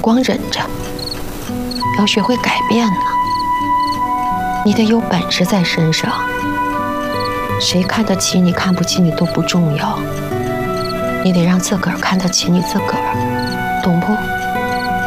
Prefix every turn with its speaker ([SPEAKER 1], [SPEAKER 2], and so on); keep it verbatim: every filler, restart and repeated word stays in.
[SPEAKER 1] 光忍着，要学会改变呢。你得有本事在身上，谁看得起你看不起你都不重要，你得让自个儿看得起你自个儿，懂不？